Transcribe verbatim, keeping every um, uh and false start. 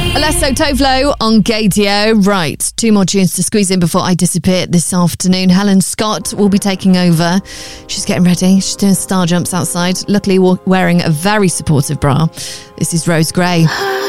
Alesso Tovlo on Gaydio. Right, two more tunes to squeeze in before I disappear this afternoon. Helen Scott will be taking over. She's getting ready. She's doing star jumps outside. Luckily, wearing a very supportive bra. This is Rose Gray.